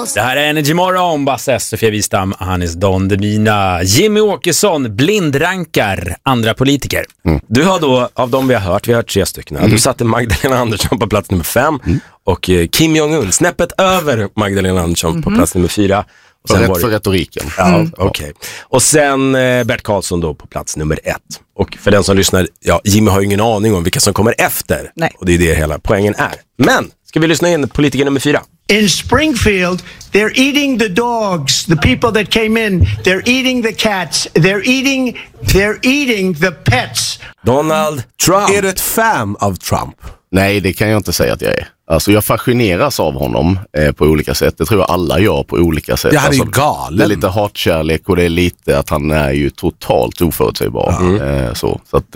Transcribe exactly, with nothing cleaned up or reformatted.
Det här är Energy Morgon, Basse, Sofia Wistam, Hannes Don Demina, Jimmy Åkesson, blindrankar andra politiker. Mm. Du har då, av dem vi har hört, vi har hört tre stycken. Mm. Du satte Magdalena Andersson på plats nummer fem mm. och eh, Kim Jong-Un snäppet över Magdalena Andersson mm. på plats nummer fyra. Och för, sen rätt, var det... för retoriken. Ja, mm. okej. Okay. Och sen eh, Bert Karlsson då på plats nummer ett. Och för den som lyssnar, ja, Jimmy har ju ingen aning om vilka som kommer efter. Nej. Och det är det hela poängen är. Men, ska vi lyssna in politiker nummer fyra? In Springfield, they're eating the dogs, the people that came in. They're eating the cats. They're eating, they're eating the pets. Donald Trump. Är du ett fan av Trump? Nej, det kan jag inte säga att jag är. Alltså jag fascineras av honom eh, på olika sätt. Det tror jag alla gör på olika sätt. Ja, han är ju alltså, galen. Det är lite hatkärlek och det är lite att han är ju totalt oförutsägbar. Mm. Eh, så så att,